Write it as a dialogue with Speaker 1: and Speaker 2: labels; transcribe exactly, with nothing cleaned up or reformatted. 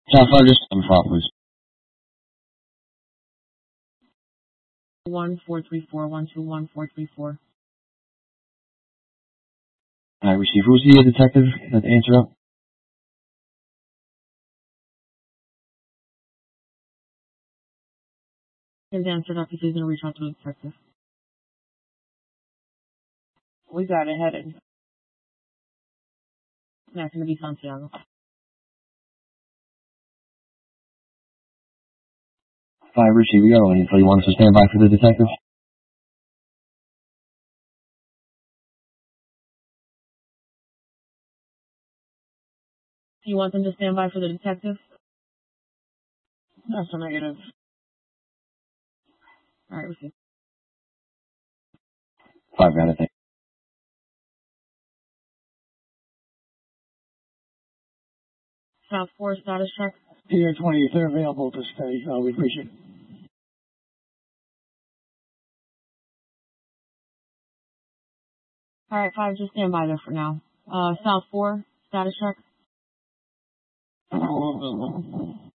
Speaker 1: South five, just in front, please.
Speaker 2: One four three four one two one four three four.
Speaker 1: I receive. Who's the uh, detective that answered up?
Speaker 2: His answered up. He says he's gonna reach out to the detective. We got it headed. That's gonna be Santiago.
Speaker 1: Five, receive. We got one. So you want us to stand by for the detective?
Speaker 2: Do you want them to stand by for the detective? That's a negative. All right, receive.
Speaker 1: Five, got it. Thank
Speaker 2: South four status check.
Speaker 3: Pier twenty, if they're available to stay, uh, we appreciate it.
Speaker 2: All right, five, just stand by there for now. Uh, South four status check.